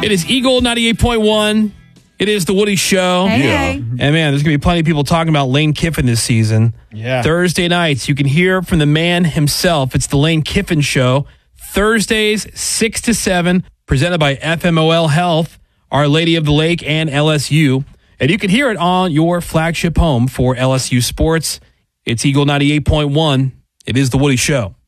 It is Eagle 98.1. It is the Woody Show. Hey. And man, there's going to be plenty of people talking about Lane Kiffin this season. Yeah. Thursday nights, you can hear from the man himself. It's the Lane Kiffin Show. Thursdays, 6 to 7, presented by FMOL Health, Our Lady of the Lake, and LSU. And you can hear it on your flagship home for LSU sports. It's Eagle 98.1. It is the Woody Show.